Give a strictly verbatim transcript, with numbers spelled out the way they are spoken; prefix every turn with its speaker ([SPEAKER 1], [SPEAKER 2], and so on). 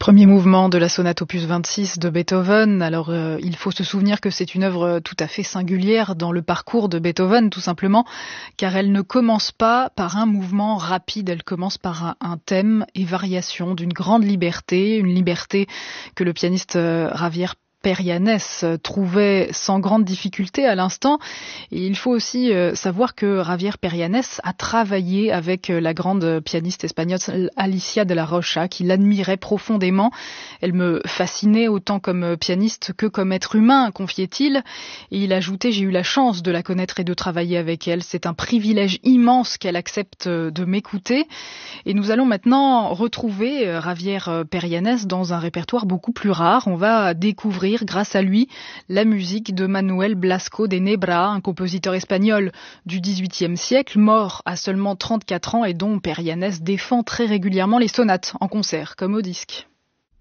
[SPEAKER 1] Premier mouvement de la sonate opus vingt-six de Beethoven. Alors euh, il faut se souvenir que c'est une œuvre tout à fait singulière dans le parcours de Beethoven, tout simplement, car elle ne commence pas par un mouvement rapide, elle commence par un, un thème et variation d'une grande liberté, une liberté que le pianiste euh, Javier Perianes trouvait sans grande difficulté à l'instant. Et il faut aussi euh, savoir que Javier Perianes a travaillé avec euh, la grande pianiste espagnole Alicia de la Rocha, qui l'admirait profondément. Elle me fascinait autant comme pianiste que comme être humain, confiait-il. Et il ajoutait: j'ai eu la chance de la connaître et de travailler avec elle. C'est un privilège immense qu'elle accepte de m'écouter. Et nous allons maintenant retrouver euh, Javier Perianes dans un répertoire beaucoup plus rare. On va découvrir grâce à lui la musique de Manuel Blasco de Nebra, un compositeur espagnol du dix-huitième siècle, mort à seulement trente-quatre ans et dont Perianes défend très régulièrement les sonates en concert comme au disque.